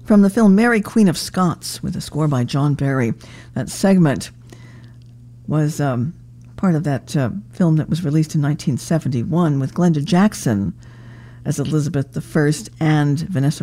from the film Mary, Queen of Scots, with a score by John Barry. That segment was part of that film that was released in 1971 with Glenda Jackson as Elizabeth I and Vanessa